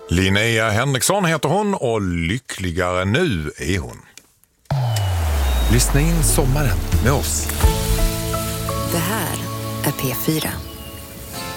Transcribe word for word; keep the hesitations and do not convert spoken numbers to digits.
Linnea Henriksson heter hon och lyckligare nu är hon. Lyssna in sommaren med oss. Det här är P fyra.